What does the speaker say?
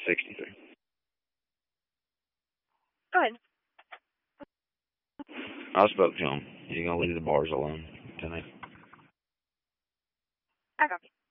63. Go ahead. I spoke to him. You're going to leave the bars alone tonight? I copy.